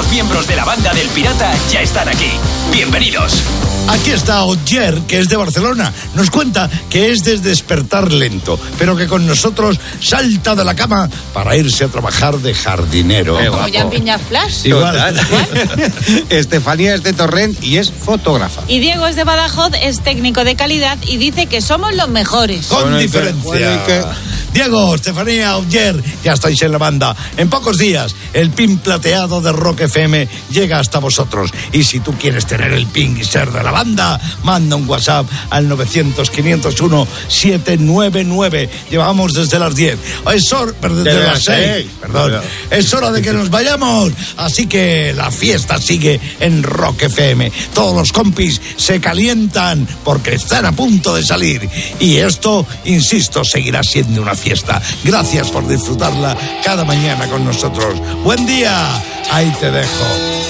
nuevos miembros de la banda del Pirata ya están aquí. ¡Bienvenidos! Aquí está Oyer, que es de Barcelona. Nos cuenta que es de despertar lento, pero que con nosotros salta de la cama para irse a trabajar de jardinero. Como ya en Piña Flash. Igual. Estefanía es de Torrent y es fotógrafa. Y Diego es de Badajoz, es técnico de calidad y dice que somos los mejores. Con diferencia. Diego, Estefanía, Oyer, ya estáis en la banda. En pocos días, el pin plateado de Rock FM llega hasta vosotros. Y si tú quieres tener el pin y ser de la banda, manda un WhatsApp al 900-501-799. Llevamos desde las 10. Desde las 6. Perdón. Es hora de que nos vayamos. Así que la fiesta sigue en Rock FM. Todos los compis se calientan porque están a punto de salir. Y esto, insisto, seguirá siendo una fiesta. Gracias por disfrutarla cada mañana con nosotros. Buen día. Ahí te dejo.